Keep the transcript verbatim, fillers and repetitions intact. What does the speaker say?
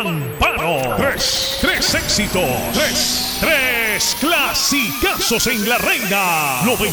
Pampano. Tres, tres éxitos. Tres, tres clasicazos en la Reina. noventa